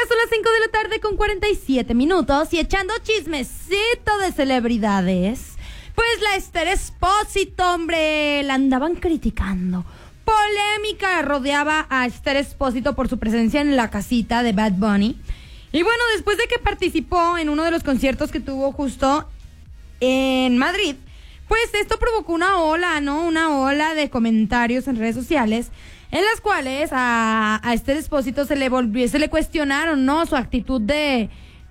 son las 5 de la tarde con 47 minutos y echando chismecito de celebridades. Pues la Esther Expósito, hombre, la andaban criticando. Polémica rodeaba a Esther Expósito por su presencia en la casita de Bad Bunny. Y bueno, después de que participó en uno de los conciertos que tuvo justo en Madrid, pues esto provocó una ola, ¿no? Una ola de comentarios en redes sociales en las cuales a Esther Expósito se le cuestionaron, ¿no? Su actitud de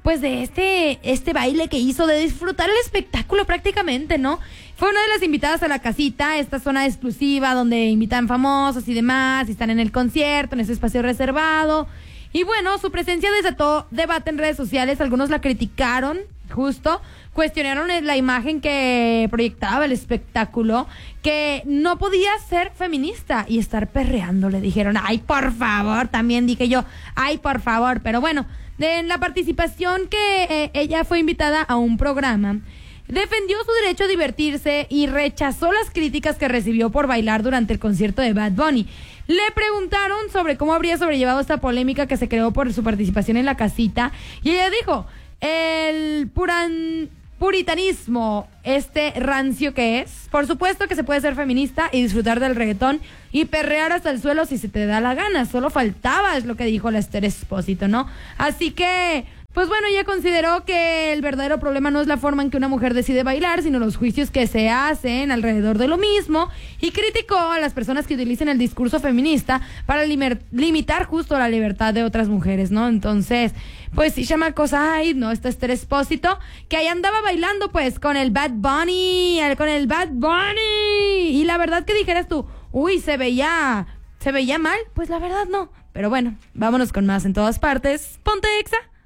este baile que hizo, de disfrutar el espectáculo prácticamente, ¿no? Fue una de las invitadas a la casita, esta zona exclusiva donde invitan famosos y demás, y están en el concierto, en ese espacio reservado. Y bueno, su presencia desató debate en redes sociales, algunos la criticaron, justo, cuestionaron la imagen que proyectaba el espectáculo, que no podía ser feminista y estar perreando, le dijeron, ay, por favor, también dije yo, ay, por favor, pero bueno, en la participación que ella fue invitada a un programa, defendió su derecho a divertirse y rechazó las críticas que recibió por bailar durante el concierto de Bad Bunny. Le preguntaron sobre cómo habría sobrellevado esta polémica que se creó por su participación en la casita y ella dijo, el puritanismo, rancio que es, por supuesto que se puede ser feminista y disfrutar del reggaetón y perrear hasta el suelo si se te da la gana, solo faltaba, es lo que dijo la Esther Expósito, ¿no? Así que, pues bueno, ella consideró que el verdadero problema no es la forma en que una mujer decide bailar, sino los juicios que se hacen alrededor de lo mismo, y criticó a las personas que utilicen el discurso feminista para limitar justo la libertad de otras mujeres, ¿no? Entonces, pues sí, chamacos, ay, no, esta Esther Expósito, que ahí andaba bailando pues con el Bad Bunny, y la verdad que dijeras tú, uy, se veía mal, pues la verdad no, pero bueno, vámonos con más en todas partes, ponte Exa.